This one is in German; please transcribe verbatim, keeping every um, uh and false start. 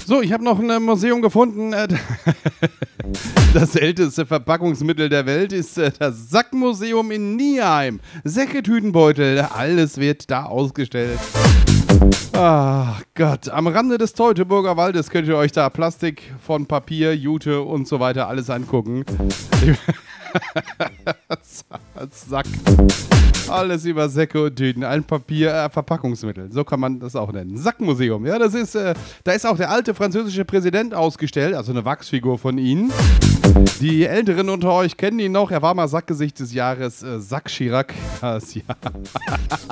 So, ich habe noch ein Museum gefunden. Das älteste Verpackungsmittel der Welt ist das Sackmuseum in Nieheim. Säcke, Tütenbeutel, alles wird da ausgestellt. Ach Gott, am Rande des Teutoburger Waldes könnt ihr euch da Plastik von Papier, Jute und so weiter alles angucken. Sack. Alles über Säcke und Tüten. Ein Papier, äh, Verpackungsmittel. So kann man das auch nennen. Sackmuseum. Ja, das ist, äh, da ist auch der alte französische Präsident ausgestellt, also eine Wachsfigur von ihm. Die Älteren unter euch kennen ihn noch. Er war mal Sackgesicht des Jahres, äh, Jacques Chirac. Das, ja.